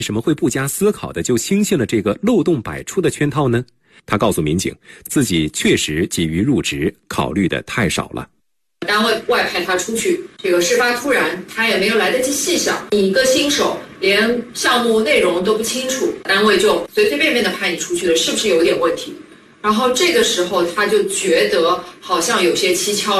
为什么会不加思考的就轻信了这个漏洞百出的圈套呢？他告诉民警，自己确实急于入职，考虑的太少了。 单位外派他出去，这个事发突然，他也没有来得及细想。你一个新手，连项目内容都不清楚，单位就随随便便的派你出去了，是不是有点问题？然后这个时候他就觉得好像有些蹊跷。